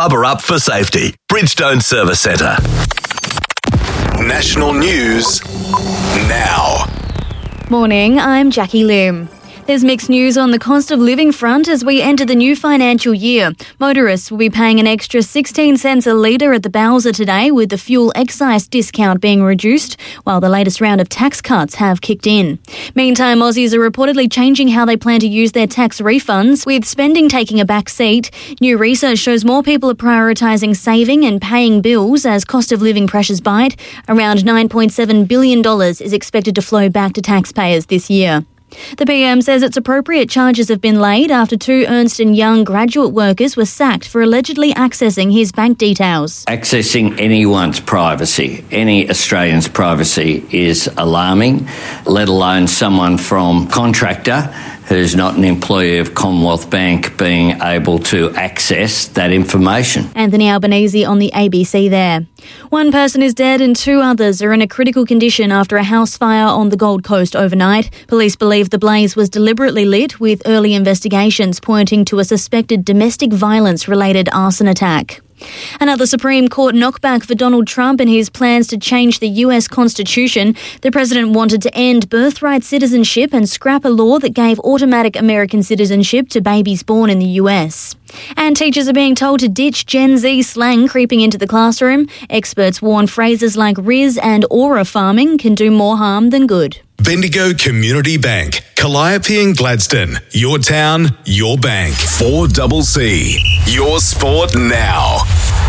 rubber up for safety. Bridgestone Service Centre. National news now. Morning, I'm Jackie Lim. There's mixed news on the cost of living front as we enter the new financial year. Motorists will be paying an extra 16 cents a litre at the Bowser today, with the fuel excise discount being reduced, while the latest round of tax cuts have kicked in. Meantime, Aussies are reportedly changing how they plan to use their tax refunds, with spending taking a back seat. New research shows more people are prioritising saving and paying bills as cost of living pressures bite. Around $9.7 billion is expected to flow back to taxpayers this year. The PM says it's appropriate charges have been laid after two Ernst & Young graduate workers were sacked for allegedly accessing his bank details. Accessing anyone's privacy, any Australian's privacy, is alarming, let alone someone from contractor who's not an employee of Commonwealth Bank being able to access that information. Anthony Albanese on the ABC there. One person is dead and two others are in a critical condition after a house fire on the Gold Coast overnight. Police believe the blaze was deliberately lit, with early investigations pointing to a suspected domestic violence-related arson attack. Another Supreme Court knockback for Donald Trump and his plans to change the US Constitution. The president wanted to end birthright citizenship and scrap a law that gave automatic American citizenship to babies born in the US. And teachers are being told to ditch Gen Z slang creeping into the classroom. Experts warn phrases like Riz and aura farming can do more harm than good. Bendigo Community Bank, Calliope and Gladstone. Your town, your bank. 4CC. Your sport now.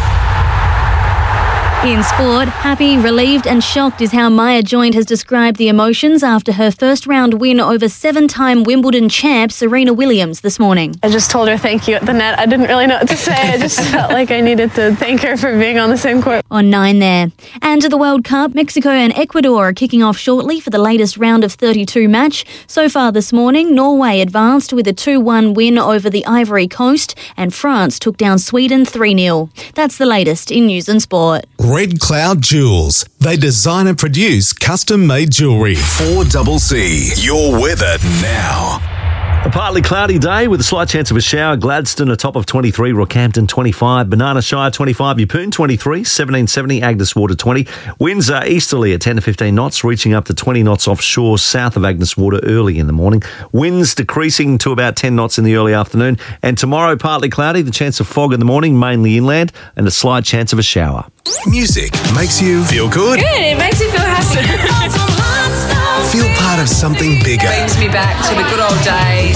In sport, happy, relieved and shocked is how Maya Joint has described the emotions after her first round win over seven-time Wimbledon champ Serena Williams this morning. I just told her thank you at the net. I didn't really know what to say. I just felt like I needed to thank her for being on the same court. On 9 there. And to the World Cup, Mexico and Ecuador are kicking off shortly for the latest round of 32 match. So far this morning, Norway advanced with a 2-1 win over the Ivory Coast and France took down Sweden 3-0. That's the latest in news and sport. Red Cloud Jewels. They design and produce custom-made jewellery. 4CC. Your weather now. A partly cloudy day with a slight chance of a shower. Gladstone a top of 23, Rockhampton 25, Banana Shire 25, Yeppoon 23, 1770, Agnes Water 20. Winds are easterly at 10 to 15 knots, reaching up to 20 knots offshore south of Agnes Water early in the morning. Winds decreasing to about 10 knots in the early afternoon. And tomorrow partly cloudy, the chance of fog in the morning, mainly inland, and a slight chance of a shower. Music makes you feel good. Good, it makes me feel happy. Feel part of something bigger. Brings me back to the good old days.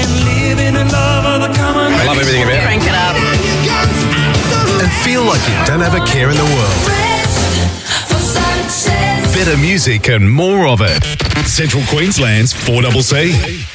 I love everything about it. Crank it up. And feel like you don't have a care in the world. Better music and more of it. Central Queensland's 4CC.